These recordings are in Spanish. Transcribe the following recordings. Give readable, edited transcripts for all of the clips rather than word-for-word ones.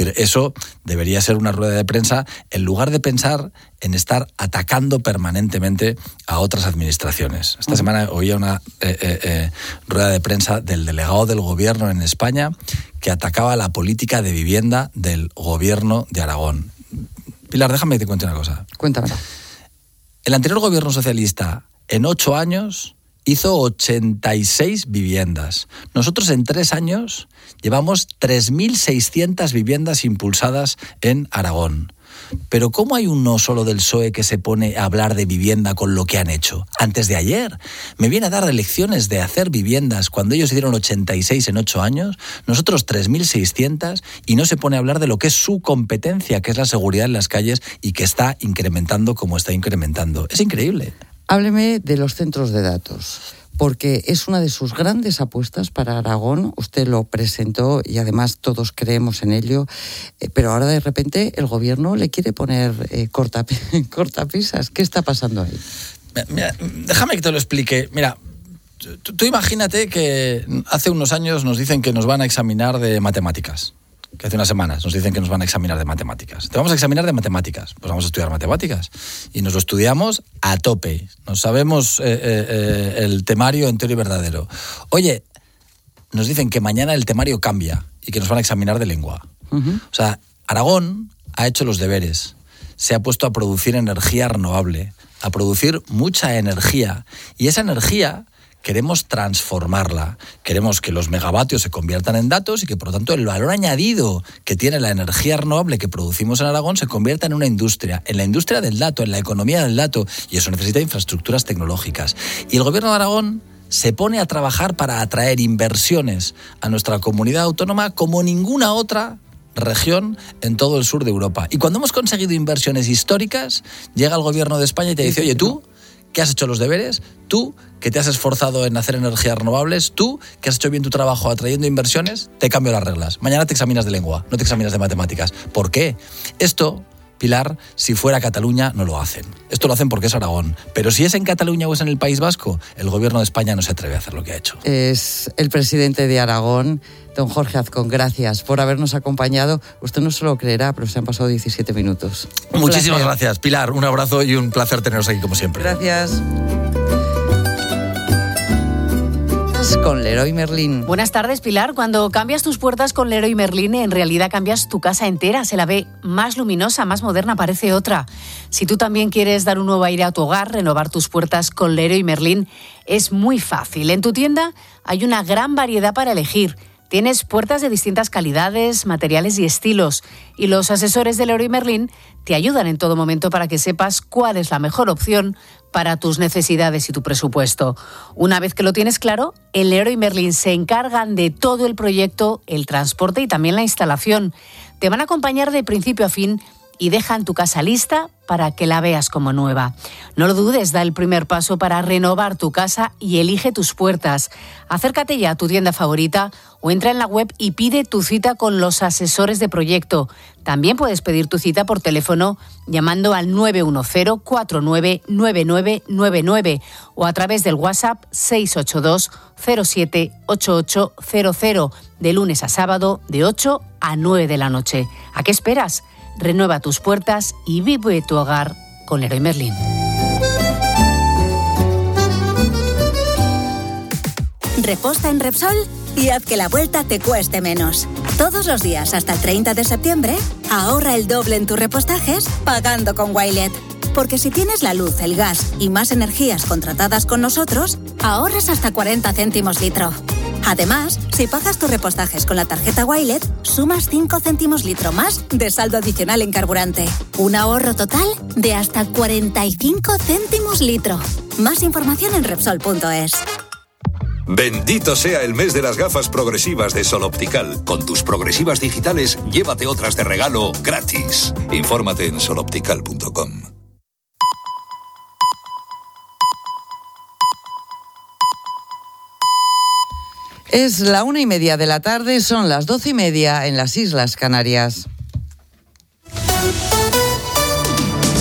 decir, eso debería ser una rueda de prensa en lugar de pensar en estar atacando permanentemente a otras administraciones. Esta semana oía una rueda de prensa del delegado del gobierno en España que atacaba la política de vivienda del gobierno de Aragón. Pilar, déjame que te cuente una cosa. Cuéntamelo. El anterior gobierno socialista, en 8 años, hizo 86 viviendas. Nosotros en 3 años llevamos 3.600 viviendas impulsadas en Aragón. Pero ¿cómo hay uno solo del PSOE que se pone a hablar de vivienda con lo que han hecho? Antes de ayer me viene a dar lecciones de hacer viviendas cuando ellos hicieron 86 en 8 años, nosotros 3.600, y no se pone a hablar de lo que es su competencia, que es la seguridad en las calles y que está incrementando como está incrementando. Es increíble. Hábleme de los centros de datos, porque es una de sus grandes apuestas para Aragón. Usted lo presentó y además todos creemos en ello, pero ahora de repente el gobierno le quiere poner cortapisas. ¿Qué está pasando ahí? Mira, déjame que te lo explique. Mira, tú imagínate que hace unos años nos dicen que nos van a examinar de matemáticas. Que hace unas semanas nos dicen que nos van a examinar de matemáticas. Te vamos a examinar de matemáticas. Pues vamos a estudiar matemáticas. Y nos lo estudiamos a tope. Nos sabemos el temario entero y verdadero. Oye, nos dicen que mañana el temario cambia y que nos van a examinar de lengua. Uh-huh. O sea, Aragón ha hecho los deberes. Se ha puesto a producir energía renovable, a producir mucha energía. Y esa energía queremos transformarla, queremos que los megavatios se conviertan en datos y que, por lo tanto, el valor añadido que tiene la energía renovable que producimos en Aragón se convierta en una industria, en la industria del dato, en la economía del dato, y eso necesita infraestructuras tecnológicas. Y el gobierno de Aragón se pone a trabajar para atraer inversiones a nuestra comunidad autónoma como ninguna otra región en todo el sur de Europa. Y cuando hemos conseguido inversiones históricas, llega el gobierno de España y te dice, oye, tú, que has hecho los deberes, tú que te has esforzado en hacer energías renovables, tú que has hecho bien tu trabajo atrayendo inversiones, te cambio las reglas. Mañana te examinas de lengua, no te examinas de matemáticas. ¿Por qué? Esto, Pilar, si fuera Cataluña no lo hacen. Esto lo hacen porque es Aragón. Pero si es en Cataluña o es en el País Vasco, el gobierno de España no se atreve a hacer lo que ha hecho. Es el presidente de Aragón, don Jorge Azcón. Gracias por habernos acompañado. Usted no se lo creerá, pero se han pasado 17 minutos. Muchísimas gracias, Pilar. Un abrazo y un placer teneros aquí como siempre. Gracias. Con Leroy Merlin. Buenas tardes, Pilar. Cuando cambias tus puertas con Leroy Merlin, en realidad cambias tu casa entera. Se la ve más luminosa, más moderna, parece otra. Si tú también quieres dar un nuevo aire a tu hogar, renovar tus puertas con Leroy Merlin, es muy fácil. En tu tienda hay una gran variedad para elegir. Tienes puertas de distintas calidades, materiales y estilos. Y los asesores de Leroy Merlin te ayudan en todo momento para que sepas cuál es la mejor opción para tus necesidades y tu presupuesto. Una vez que lo tienes claro, en Leroy Merlin se encargan de todo el proyecto, el transporte y también la instalación. Te van a acompañar de principio a fin y dejan tu casa lista para que la veas como nueva. No lo dudes, da el primer paso para renovar tu casa y elige tus puertas. Acércate ya a tu tienda favorita o entra en la web y pide tu cita con los asesores de proyecto. También puedes pedir tu cita por teléfono llamando al 910-499999 o a través del WhatsApp 682 07 8800 de lunes a sábado de 8 a 9 de la noche. ¿A qué esperas? Renueva tus puertas y vive tu hogar con Leroy Merlin. Reposta en Repsol y haz que la vuelta te cueste menos. Todos los días hasta el 30 de septiembre, ahorra el doble en tus repostajes pagando con Wilet. Porque si tienes la luz, el gas y más energías contratadas con nosotros, ahorras hasta 40 céntimos litro. Además, si pagas tus repostajes con la tarjeta Wilet, sumas 5 céntimos litro más de saldo adicional en carburante. Un ahorro total de hasta 45 céntimos litro. Más información en Repsol.es. Bendito sea el mes de las gafas progresivas de Sol Optical. Con tus progresivas digitales, llévate otras de regalo gratis. Infórmate en soloptical.com. Es la 1:30 de la tarde, son las 12:30 en las Islas Canarias.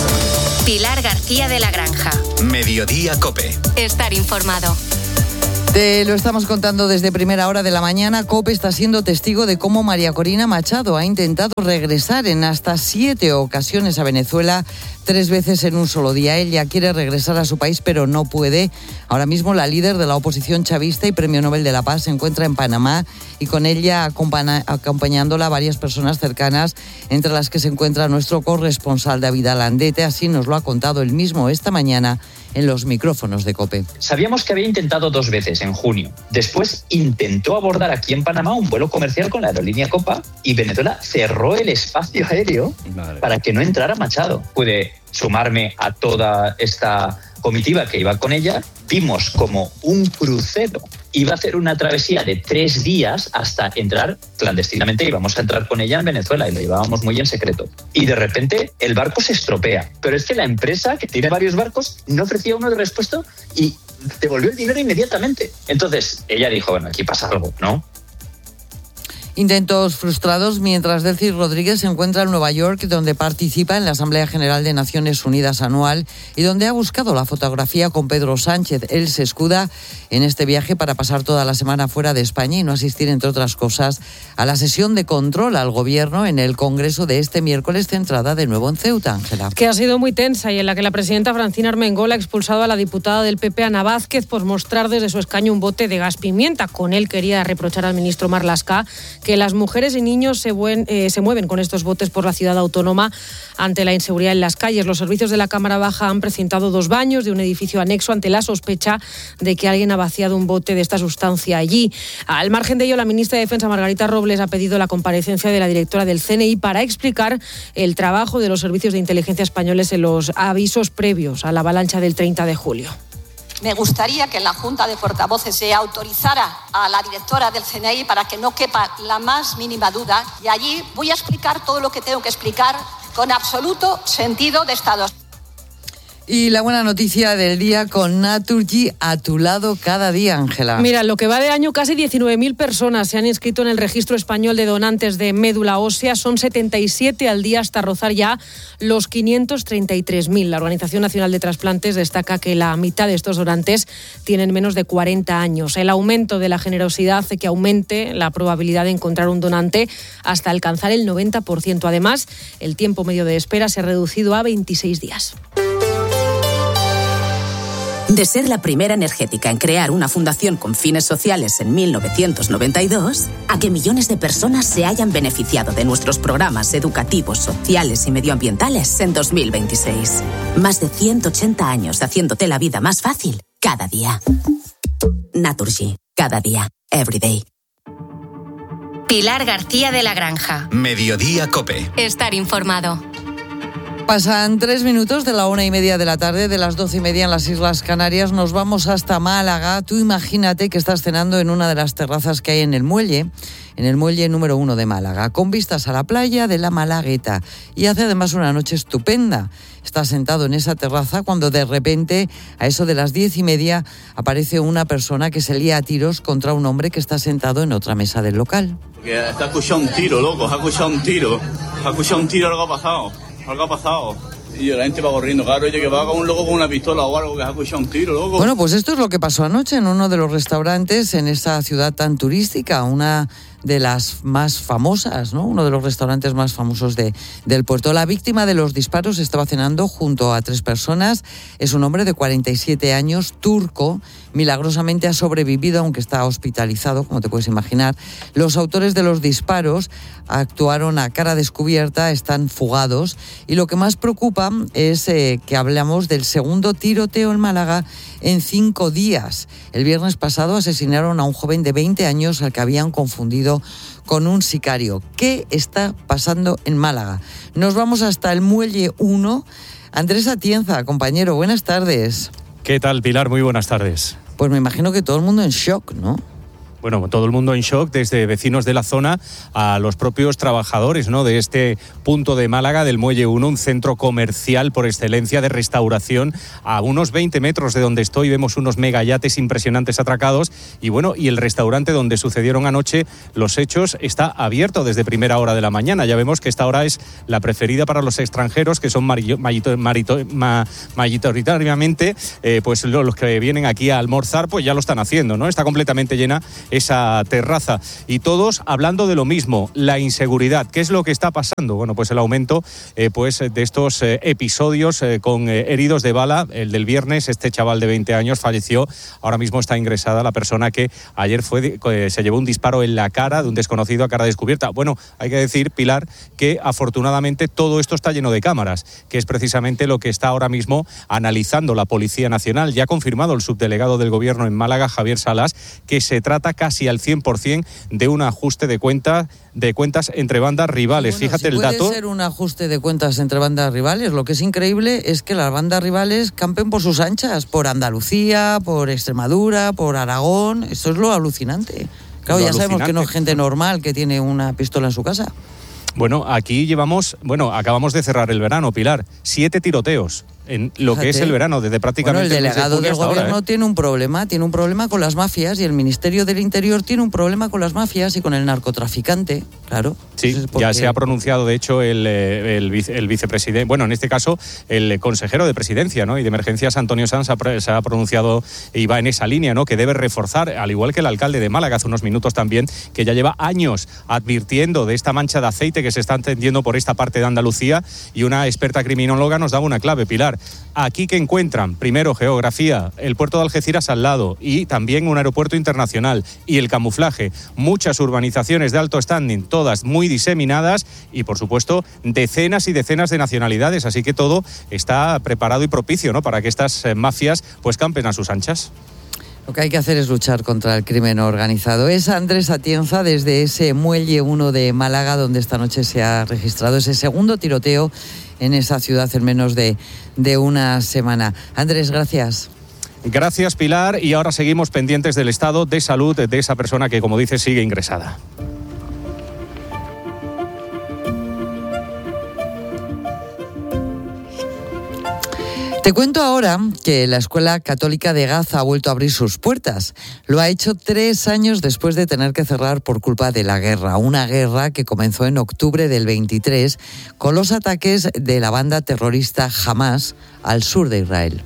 Pilar García de la Granja. Mediodía COPE. Estar informado. Te lo estamos contando desde primera hora de la mañana. COPE está siendo testigo de cómo María Corina Machado ha intentado regresar en hasta 7 ocasiones a Venezuela, 3 veces en un solo día. Ella quiere regresar a su país, pero no puede. Ahora mismo la líder de la oposición chavista y Premio Nobel de la Paz se encuentra en Panamá y con ella acompañándola varias personas cercanas, entre las que se encuentra nuestro corresponsal David Alandete. Así nos lo ha contado él mismo esta mañana en los micrófonos de COPE. Sabíamos que había intentado 2 veces en junio. Después intentó abordar aquí en Panamá un vuelo comercial con la aerolínea Copa y Venezuela cerró el espacio aéreo para que no entrara Machado. Pude sumarme a toda esta comitiva que iba con ella. Vimos como un crucero iba a hacer una travesía de 3 días hasta entrar clandestinamente. Íbamos a entrar con ella en Venezuela y lo llevábamos muy en secreto. Y de repente el barco se estropea. Pero es que la empresa, que tiene varios barcos, no ofrecía uno de repuesto y devolvió el dinero inmediatamente. Entonces ella dijo, bueno, aquí pasa algo, ¿no? Intentos frustrados mientras Delcy Rodríguez se encuentra en Nueva York, donde participa en la Asamblea General de Naciones Unidas anual y donde ha buscado la fotografía con Pedro Sánchez. Él se escuda en este viaje para pasar toda la semana fuera de España y no asistir, entre otras cosas, a la sesión de control al Gobierno en el Congreso de este miércoles, centrada de nuevo en Ceuta, Ángela. Que ha sido muy tensa y en la que la presidenta Francina Armengol ha expulsado a la diputada del PP, Ana Vázquez, por mostrar desde su escaño un bote de gas pimienta. Con él quería reprochar al ministro Marlaska que las mujeres y niños se mueven con estos botes por la ciudad autónoma ante la inseguridad en las calles. Los servicios de la Cámara Baja han precintado 2 baños de un edificio anexo ante la sospecha de que alguien ha vaciado un bote de esta sustancia allí. Al margen de ello, la ministra de Defensa, Margarita Robles, ha pedido la comparecencia de la directora del CNI para explicar el trabajo de los servicios de inteligencia españoles en los avisos previos a la avalancha del 30 de julio. Me gustaría que en la Junta de Portavoces se autorizara a la directora del CNI para que no quepa la más mínima duda y allí voy a explicar todo lo que tengo que explicar con absoluto sentido de Estado. Y la buena noticia del día con Naturgy a tu lado cada día, Ángela. Mira, lo que va de año, casi 19.000 personas se han inscrito en el registro español de donantes de médula ósea. Son 77 al día hasta rozar ya los 533.000. La Organización Nacional de Trasplantes destaca que la mitad de estos donantes tienen menos de 40 años. El aumento de la generosidad hace que aumente la probabilidad de encontrar un donante hasta alcanzar el 90%. Además, el tiempo medio de espera se ha reducido a 26 días. De ser la primera energética en crear una fundación con fines sociales en 1992, a que millones de personas se hayan beneficiado de nuestros programas educativos, sociales y medioambientales en 2026. Más de 180 años haciéndote la vida más fácil cada día. Naturgy, cada día, every day. Pilar García de la Granja. Mediodía COPE. Estar informado. Pasan 3 minutos de la 1:30 de la tarde, de las 12:30 en las Islas Canarias. Nos vamos hasta Málaga. Tú imagínate que estás cenando en una de las terrazas que hay en el muelle número 1 de Málaga, con vistas a la playa de la Malagueta. Y hace además una noche estupenda. Estás sentado en esa terraza cuando de repente, a eso de las 10:30, aparece una persona que se lía a tiros contra un hombre que está sentado en otra mesa del local. Porque ha escuchado un tiro, loco, ha escuchado un tiro, algo ha pasado. Algo ha pasado. Y la gente va corriendo, claro, oye, que va con un loco con una pistola o algo, que ha escuchado un tiro, loco. Bueno, pues esto es lo que pasó anoche en uno de los restaurantes en esa ciudad tan turística, una de las más famosas, ¿no? Uno de los restaurantes más famosos del puerto. La víctima de los disparos estaba cenando junto a 3 personas. Es un hombre de 47 años, turco. Milagrosamente ha sobrevivido, aunque está hospitalizado, como te puedes imaginar. Los autores de los disparos actuaron a cara descubierta, están fugados. Y lo que más preocupa es que hablamos del segundo tiroteo en Málaga en 5 días. El viernes pasado asesinaron a un joven de 20 años al que habían confundido con un sicario. ¿Qué está pasando en Málaga? Nos vamos hasta el Muelle 1. Andrés Atienza, compañero, buenas tardes. ¿Qué tal, Pilar? Muy buenas tardes. Pues me imagino que todo el mundo en shock, ¿no? Bueno, todo el mundo en shock, desde vecinos de la zona a los propios trabajadores, ¿no?, de este punto de Málaga, del Muelle 1, un centro comercial por excelencia de restauración. A unos 20 metros de donde estoy vemos unos megayates impresionantes atracados y bueno, y el restaurante donde sucedieron anoche los hechos está abierto desde primera hora de la mañana. Ya vemos que esta hora es la preferida para los extranjeros, que son mayoritariamente pues los que vienen aquí a almorzar, pues ya lo están haciendo, ¿no? Está completamente llena esa terraza y todos hablando de lo mismo, la inseguridad. ¿Qué es lo que está pasando? Bueno, pues el aumento pues de estos episodios con heridos de bala. El del viernes, este chaval de 20 años falleció. Ahora mismo está ingresada la persona que ayer se llevó un disparo en la cara de un desconocido a cara descubierta. Bueno, hay que decir, Pilar, que afortunadamente todo esto está lleno de cámaras, que es precisamente lo que está ahora mismo analizando la Policía Nacional. Ya ha confirmado el subdelegado del Gobierno en Málaga, Javier Salas, que se trata casi al 100% de un ajuste de cuentas entre bandas rivales. Bueno, fíjate si el dato. Puede ser un ajuste de cuentas entre bandas rivales. Lo que es increíble es que las bandas rivales campen por sus anchas, por Andalucía, por Extremadura, por Aragón. Esto es lo alucinante. Claro, ya sabemos que no es gente normal que tiene una pistola en su casa. Bueno, aquí acabamos de cerrar el verano, Pilar. 7 tiroteos en lo que es el verano, desde prácticamente... Bueno, el delegado del Gobierno tiene un problema con las mafias, y el Ministerio del Interior tiene un problema con las mafias y con el narcotraficante, claro. Sí, ya se ha pronunciado, de hecho, el vicepresidente, bueno, en este caso, el consejero de Presidencia, ¿no?, y de Emergencias, Antonio Sanz, se ha pronunciado y va en esa línea, ¿no?, que debe reforzar, al igual que el alcalde de Málaga hace unos minutos también, que ya lleva años advirtiendo de esta mancha de aceite que se está entendiendo por esta parte de Andalucía, y una experta criminóloga nos daba una clave, Pilar. Aquí que encuentran, primero, geografía, el puerto de Algeciras al lado y también un aeropuerto internacional, y el camuflaje, muchas urbanizaciones de alto standing, todas muy diseminadas, y por supuesto decenas y decenas de nacionalidades, así que todo está preparado y propicio, ¿no?, para que estas mafias pues campen a sus anchas. Lo que hay que hacer es luchar contra el crimen organizado. Es Andrés Atienza desde ese Muelle 1 de Málaga, donde esta noche se ha registrado ese segundo tiroteo en esa ciudad en menos de una semana. Andrés, gracias. Gracias, Pilar, y ahora seguimos pendientes del estado de salud de esa persona que, como dice, sigue ingresada. Te cuento ahora que la Escuela Católica de Gaza ha vuelto a abrir sus puertas. Lo ha hecho 3 años después de tener que cerrar por culpa de la guerra. Una guerra que comenzó en octubre del 23 con los ataques de la banda terrorista Hamás al sur de Israel.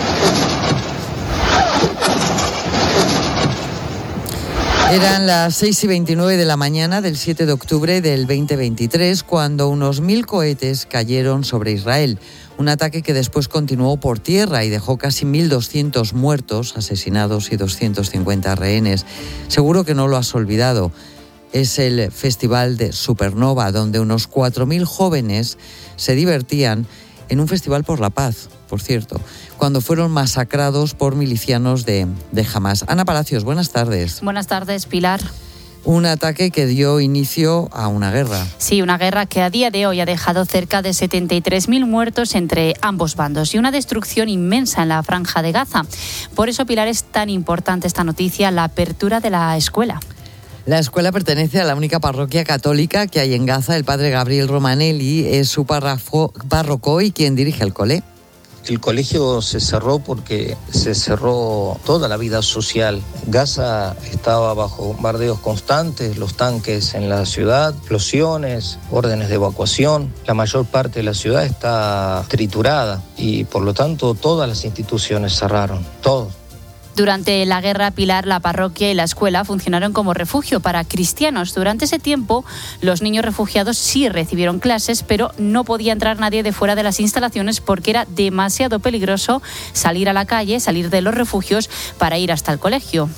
Eran las 6:29 de la mañana del 7 de octubre del 2023 cuando unos 1.000 cohetes cayeron sobre Israel. Un ataque que después continuó por tierra y dejó casi 1.200 muertos, asesinados y 250 rehenes. Seguro que no lo has olvidado. Es el Festival de Supernova, donde unos 4.000 jóvenes se divertían en un festival por la paz, por cierto, cuando fueron masacrados por milicianos de Hamás. Ana Palacios, buenas tardes. Buenas tardes, Pilar. Un ataque que dio inicio a una guerra. Sí, una guerra que a día de hoy ha dejado cerca de 73.000 muertos entre ambos bandos y una destrucción inmensa en la franja de Gaza. Por eso, Pilar, es tan importante esta noticia, la apertura de la escuela. La escuela pertenece a la única parroquia católica que hay en Gaza. El padre Gabriel Romanelli es su párroco y quien dirige el cole. El colegio se cerró porque se cerró toda la vida social. Gaza estaba bajo bombardeos constantes, los tanques en la ciudad, explosiones, órdenes de evacuación. La mayor parte de la ciudad está triturada y por lo tanto todas las instituciones cerraron, todo. Durante la guerra, Pilar, la parroquia y la escuela funcionaron como refugio para cristianos. Durante ese tiempo, los niños refugiados sí recibieron clases, pero no podía entrar nadie de fuera de las instalaciones porque era demasiado peligroso salir a la calle, salir de los refugios para ir hasta el colegio.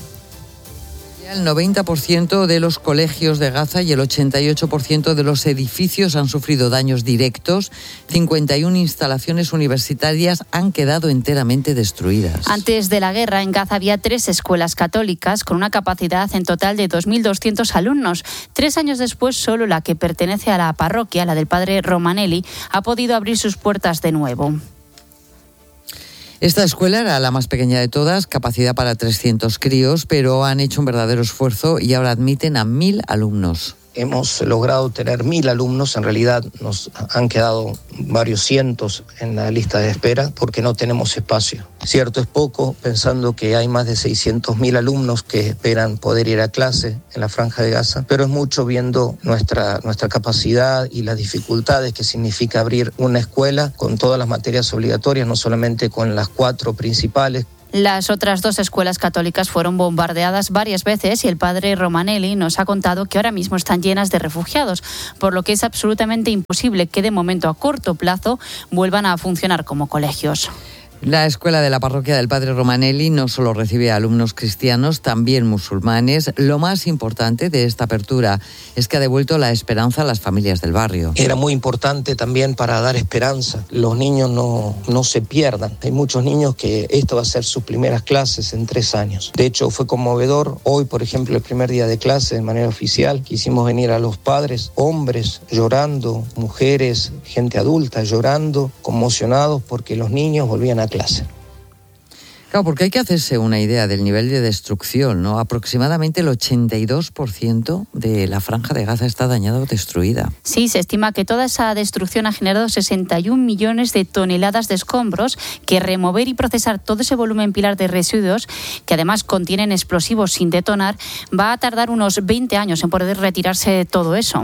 El 90% de los colegios de Gaza y el 88% de los edificios han sufrido daños directos. 51 instalaciones universitarias han quedado enteramente destruidas. Antes de la guerra, en Gaza había 3 escuelas católicas con una capacidad en total de 2.200 alumnos. 3 años después, solo la que pertenece a la parroquia, la del padre Romanelli, ha podido abrir sus puertas de nuevo. Esta escuela era la más pequeña de todas, capacidad para 300 críos, pero han hecho un verdadero esfuerzo y ahora admiten a 1.000 alumnos. Hemos logrado tener 1.000 alumnos, en realidad nos han quedado varios cientos en la lista de espera porque no tenemos espacio. Cierto es poco, pensando que hay más de 600.000 alumnos que esperan poder ir a clase en la Franja de Gaza, pero es mucho viendo nuestra capacidad y las dificultades que significa abrir una escuela con todas las materias obligatorias, no solamente con las 4 principales. Las otras 2 escuelas católicas fueron bombardeadas varias veces y el padre Romanelli nos ha contado que ahora mismo están llenas de refugiados, por lo que es absolutamente imposible que de momento a corto plazo vuelvan a funcionar como colegios. La escuela de la parroquia del Padre Romanelli no solo recibe a alumnos cristianos, también musulmanes. Lo más importante de esta apertura es que ha devuelto la esperanza a las familias del barrio. Era muy importante también para dar esperanza. Los niños no se pierdan. Hay muchos niños que esto va a ser sus primeras clases en 3 años. De hecho, fue conmovedor. Hoy, por ejemplo, el primer día de clase de manera oficial, quisimos venir a los padres, hombres llorando, mujeres, gente adulta llorando, conmocionados porque los niños volvían a clase. Claro, porque hay que hacerse una idea del nivel de destrucción, ¿no? Aproximadamente el 82% de la Franja de Gaza está dañada o destruida. Sí, se estima que toda esa destrucción ha generado 61 millones de toneladas de escombros, que remover y procesar todo ese volumen pilar de residuos, que además contienen explosivos sin detonar, va a tardar unos 20 años en poder retirarse todo eso.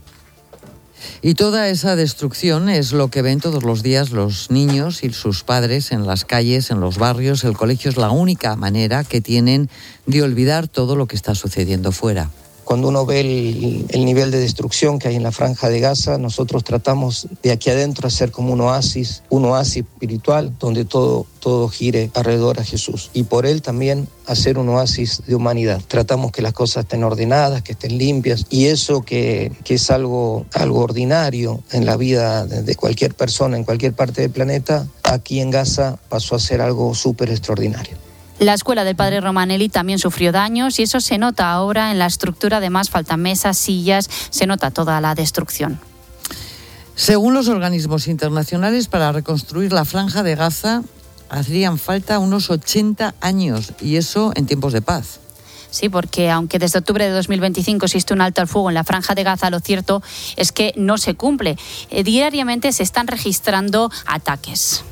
Y toda esa destrucción es lo que ven todos los días los niños y sus padres en las calles, en los barrios. El colegio es la única manera que tienen de olvidar todo lo que está sucediendo fuera. Cuando uno ve el nivel de destrucción que hay en la Franja de Gaza, nosotros tratamos de aquí adentro hacer como un oasis espiritual, donde todo gire alrededor a Jesús. Y por él también hacer un oasis de humanidad. Tratamos que las cosas estén ordenadas, que estén limpias. Y eso que es algo ordinario en la vida de cualquier persona en cualquier parte del planeta, aquí en Gaza pasó a ser algo súper extraordinario. La escuela del padre Romanelli también sufrió daños y eso se nota ahora en la estructura. Además, faltan mesas, sillas, se nota toda la destrucción. Según los organismos internacionales, para reconstruir la Franja de Gaza harían falta unos 80 años, y eso en tiempos de paz. Sí, porque aunque desde octubre de 2025 existe un alto al fuego en la Franja de Gaza, lo cierto es que no se cumple. Diariamente se están registrando ataques.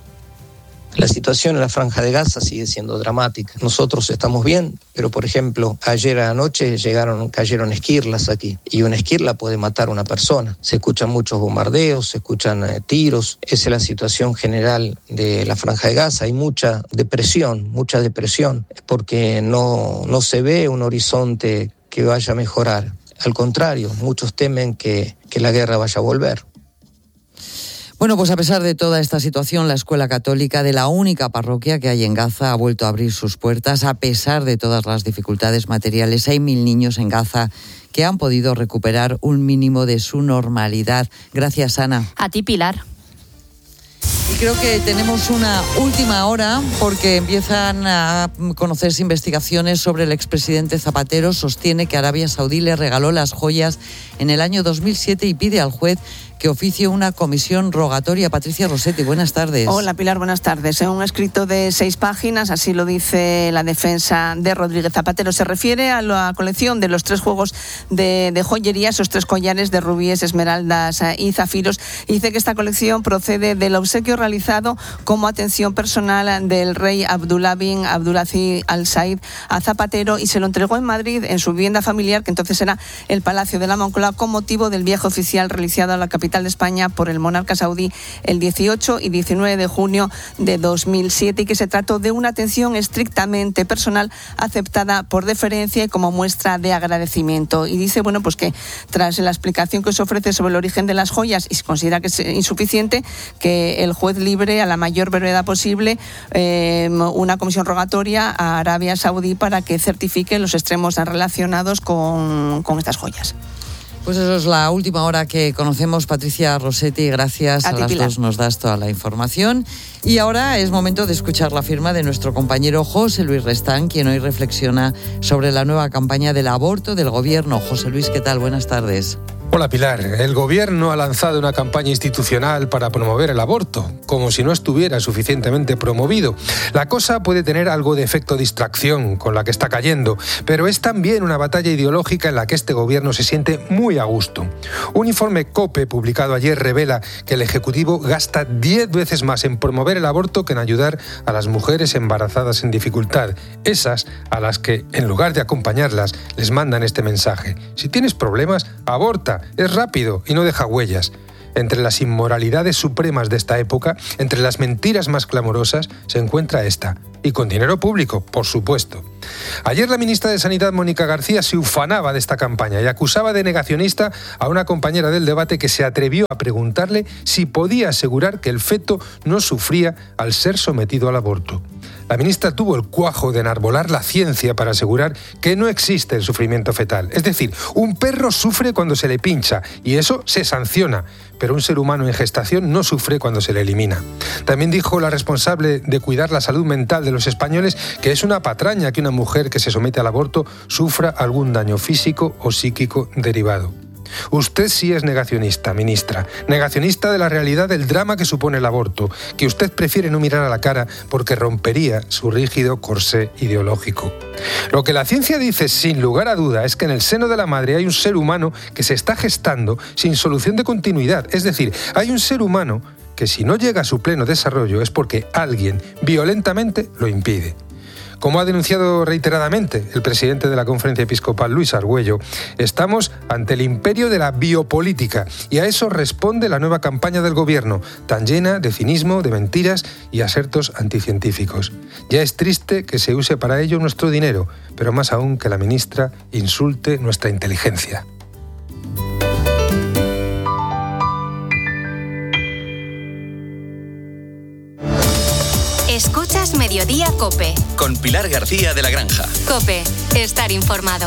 La situación en la Franja de Gaza sigue siendo dramática. Nosotros estamos bien, pero por ejemplo, ayer anoche cayeron esquirlas aquí, y una esquirla puede matar a una persona. Se escuchan muchos bombardeos, se escuchan tiros. Esa es la situación general de la Franja de Gaza. Hay mucha depresión, porque no se ve un horizonte que vaya a mejorar. Al contrario, muchos temen que la guerra vaya a volver. Bueno, pues a pesar de toda esta situación, la escuela católica de la única parroquia que hay en Gaza ha vuelto a abrir sus puertas. A pesar de todas las dificultades materiales, hay 1.000 niños en Gaza que han podido recuperar un mínimo de su normalidad. Gracias, Ana. A ti, Pilar. Y creo que tenemos una última hora porque empiezan a conocerse investigaciones sobre el expresidente Zapatero. Sostiene que Arabia Saudí le regaló las joyas en el año 2007 y pide al juez que oficie una comisión rogatoria. Patricia Rossetti, buenas tardes. Hola, Pilar, buenas tardes. En un escrito de 6 páginas, así lo dice la defensa de Rodríguez Zapatero, se refiere a la colección de los 3 juegos de joyería, esos 3 collares de rubíes, esmeraldas y zafiros. Y dice que esta colección procede del obsequio realizado como atención personal del rey Abdullah bin Abdulaziz Al Said a Zapatero, y se lo entregó en Madrid, en su vivienda familiar, que entonces era el Palacio de la Moncloa, con motivo del viaje oficial realizado a la capital de España por el monarca saudí el 18 y 19 de junio de 2007, y que se trató de una atención estrictamente personal aceptada por deferencia y como muestra de agradecimiento. Y dice, bueno, pues que tras la explicación que se ofrece sobre el origen de las joyas, y se considera que es insuficiente, que el juez libre a la mayor brevedad posible una comisión rogatoria a Arabia Saudí para que certifique los extremos relacionados con estas joyas. Pues eso es la última hora que conocemos. Patricia Rossetti, gracias. A las Pilar. 2 nos das toda la información. Y ahora es momento de escuchar la firma de nuestro compañero José Luis Restán, quien hoy reflexiona sobre la nueva campaña del aborto del gobierno. José Luis, ¿qué tal? Buenas tardes. Hola Pilar, el gobierno ha lanzado una campaña institucional para promover el aborto, como si no estuviera suficientemente promovido. La cosa puede tener algo de efecto distracción con la que está cayendo, pero es también una batalla ideológica en la que este gobierno se siente muy a gusto. Un informe COPE publicado ayer revela que el Ejecutivo gasta 10 veces más en promover el aborto que en ayudar a las mujeres embarazadas en dificultad, esas a las que, en lugar de acompañarlas, les mandan este mensaje: si tienes problemas, aborta. Es rápido y no deja huellas. Entre las inmoralidades supremas de esta época, entre las mentiras más clamorosas, se encuentra esta. Y con dinero público, por supuesto. Ayer la ministra de Sanidad, Mónica García, se ufanaba de esta campaña y acusaba de negacionista a una compañera del debate que se atrevió a preguntarle si podía asegurar que el feto no sufría al ser sometido al aborto. La ministra tuvo el cuajo de enarbolar la ciencia para asegurar que no existe el sufrimiento fetal. Es decir, un perro sufre cuando se le pincha y eso se sanciona, pero un ser humano en gestación no sufre cuando se le elimina. También dijo la responsable de cuidar la salud mental de los españoles que es una patraña que una mujer que se somete al aborto sufra algún daño físico o psíquico derivado. Usted sí es negacionista, ministra. Negacionista de la realidad del drama que supone el aborto, que usted prefiere no mirar a la cara porque rompería su rígido corsé ideológico. Lo que la ciencia dice sin lugar a duda es que en el seno de la madre hay un ser humano que se está gestando sin solución de continuidad. Es decir, hay un ser humano que si no llega a su pleno desarrollo es porque alguien violentamente lo impide. Como ha denunciado reiteradamente el presidente de la Conferencia Episcopal, Luis Argüello, estamos ante el imperio de la biopolítica y a eso responde la nueva campaña del gobierno, tan llena de cinismo, de mentiras y asertos anticientíficos. Ya es triste que se use para ello nuestro dinero, pero más aún que la ministra insulte nuestra inteligencia. Escuchas Mediodía COPE. Con Pilar García de la Granja. COPE, estar informado.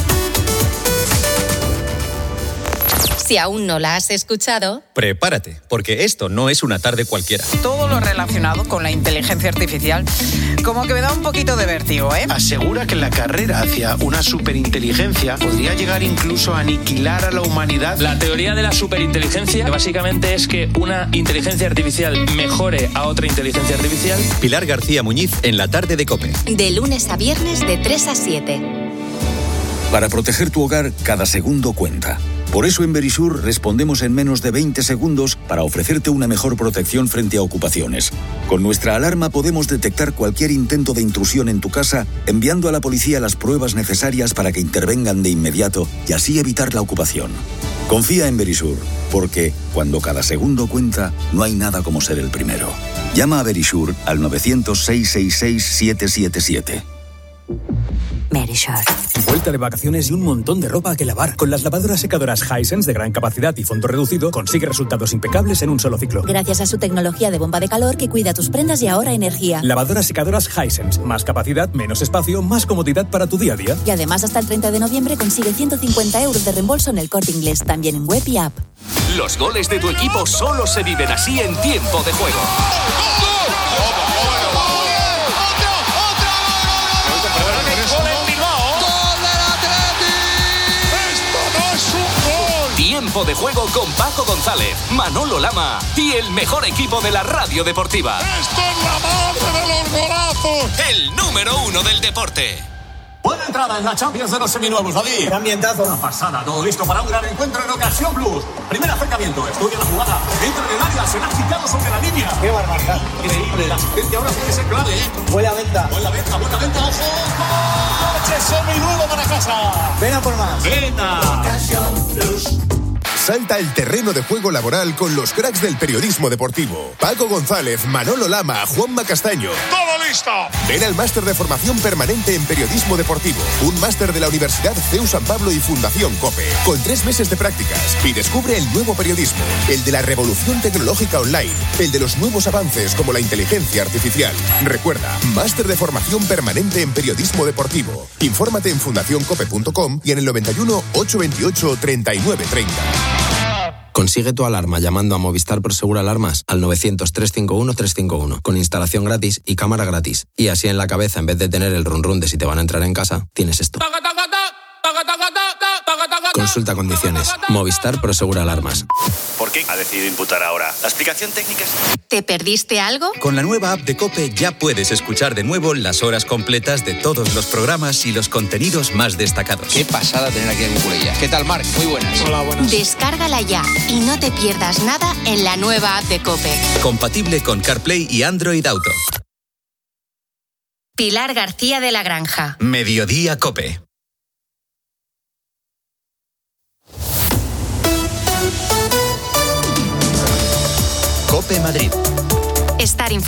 Si aún no la has escuchado, prepárate, porque esto no es una tarde cualquiera. Todo lo relacionado con la inteligencia artificial como que me da un poquito de vértigo, ¿eh? Asegura que la carrera hacia una superinteligencia podría llegar incluso a aniquilar a la humanidad. La teoría de la superinteligencia básicamente es que una inteligencia artificial mejore a otra inteligencia artificial. Pilar García Muñiz en la tarde de COPE. De lunes a viernes de 3 a 7. Para proteger tu hogar, cada segundo cuenta. Por eso en Verisur respondemos en menos de 20 segundos para ofrecerte una mejor protección frente a ocupaciones. Con nuestra alarma podemos detectar cualquier intento de intrusión en tu casa, enviando a la policía las pruebas necesarias para que intervengan de inmediato y así evitar la ocupación. Confía en Verisur, porque cuando cada segundo cuenta, no hay nada como ser el primero. Llama a Verisur al 900-666-777. Verisur. Vuelta de vacaciones y un montón de ropa que lavar. Con las lavadoras secadoras Hisense de gran capacidad y fondo reducido, consigue resultados impecables en un solo ciclo. Gracias a su tecnología de bomba de calor que cuida tus prendas y ahorra energía. Lavadoras secadoras Hisense. Más capacidad, menos espacio, más comodidad para tu día a día. Y además hasta el 30 de noviembre consigue 150 euros de reembolso en El Corte Inglés, también en web y app. Los goles de tu equipo solo se viven así en tiempo de juego. Tiempo de juego con Paco González, Manolo Lama y el mejor equipo de la radio deportiva. ¡Esto es la madre de los golazos! El número 1 del deporte. Buena entrada en la Champions de los seminuevos, David. Qué ambientazo. Una pasada, todo listo para un gran encuentro en Ocasión Plus. Primer acercamiento, estudia la jugada. Entra en el área, será quitado sobre la línea. Qué barbaridad. Increíble, la asistencia ahora puede ser clave, ¿eh? Buena venta. Buena venta, ojo. ¡Coche seminuevo para casa! Ven a por más. ¡Venta! Ocasión Plus. Salta el terreno de juego laboral con los cracks del periodismo deportivo. Paco González, Manolo Lama, Juanma Castaño. ¡Todo listo! Ven al máster de formación permanente en periodismo deportivo. Un máster de la Universidad CEU San Pablo y Fundación COPE. Con 3 meses de prácticas. Y descubre el nuevo periodismo. El de la revolución tecnológica online. El de los nuevos avances como la inteligencia artificial. Recuerda, máster de formación permanente en periodismo deportivo. Infórmate en fundacioncope.com y en el 91 828 3930. Consigue tu alarma llamando a Movistar Prosegur Alarmas al 900-351-351 con instalación gratis y cámara gratis. Y así en la cabeza, en vez de tener el run run de si te van a entrar en casa, tienes esto. Consigue Consulta condiciones. Movistar Prosegura Alarmas. ¿Por qué ha decidido imputar ahora? ¿La explicación técnica es...? ¿Te perdiste algo? Con la nueva app de COPE ya puedes escuchar de nuevo las horas completas de todos los programas y los contenidos más destacados. Qué pasada tener aquí a Cucurella. ¿Qué tal, Marc? Muy buenas. Hola, buenas. Descárgala ya y no te pierdas nada en la nueva app de COPE. Compatible con CarPlay y Android Auto. Pilar García de la Granja. Mediodía COPE. COPE Madrid. Estar informado.